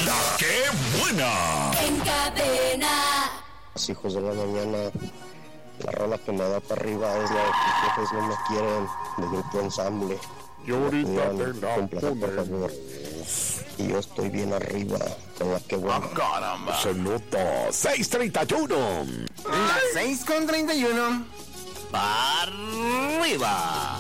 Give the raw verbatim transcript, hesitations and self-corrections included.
La que buena. En Cadena. Los hijos de la mañana, la rola que me da para arriba es la de tus jefes no me quieren, de Grupo Ensamble. Yo ahorita te la Complacer, por favor. Y yo estoy bien arriba con la que buena. ¡Ah, caramba! Se nota. seis treinta y uno. Las seis con treinta y uno. ¡Arriba!